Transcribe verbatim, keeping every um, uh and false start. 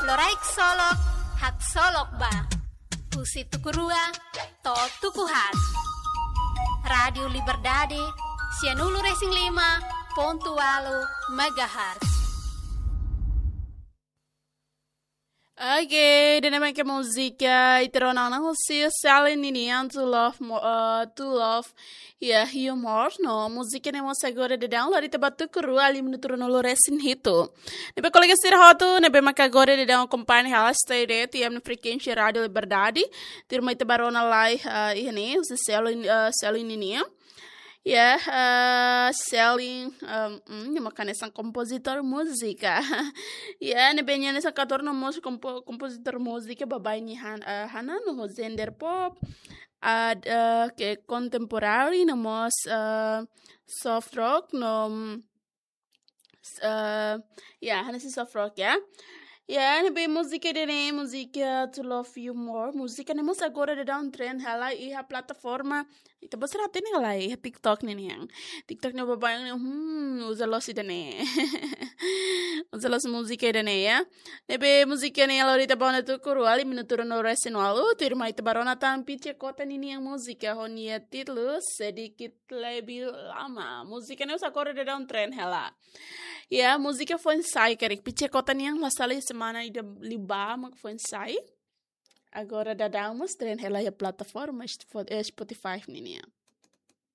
Loraik solok, hak solok ba. Pusi tukurua, to tukuhat. Radio Liberdade, sianulu racing lima, pontualo, megahertz. Oke, dan namanya musika iteronang na hosi salin ini yang to love uh, to love ya humor no musika ne mos agora de download ite batu kuru ali minuto no loresin hito. Nebe kolega sir hotu nebe maka agora de down company hala stay de ti am frequência Radio Liberdade tir mai te barona lai uh, ini hosi salin uh, salin ini. Ya, yeah, uh, selling, um, mm, makanya sang kompositor musika. Ya, ne benya ne sang kator no mos kompo, kompositor musika babai ni han, uh, hana no gender pop, ad uh, ke contemporary no mos uh, soft rock no, uh, ya, hana si soft rock ya. Ya, ne be musika de ne musika to love you more. Musika ne mos agora de down trend hala iha plataforma. Ita basra tini hala iha TikTok ne yang. TikTok ne babayang ne hmm usa los de ne. Usa los musika de ne ya. Ne be musika ne alo ita bana tu kuru ali minuto no resenualu tirma ita barona tampi cekota nini yang musika honia titlu sedikit lebih lama. Musika ne usa agora de down trend hala. Ya, música foi ensaio, cara. Piche kota niang lasali semana ida liba mak foi ensaio. Agora dadamos tren ela ya plataforma Spotify niya.